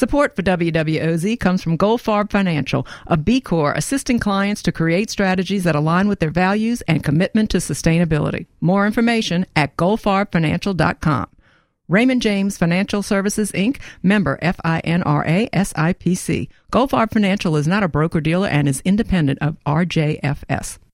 Support for WWOZ comes from Goldfarb Financial, a B Corp assisting clients to create strategies that align with their values and commitment to sustainability. More information at goldfarbfinancial.com. Raymond James Financial Services, Inc., member FINRA SIPC. Goldfarb Financial is not a broker-dealer and is independent of RJFS.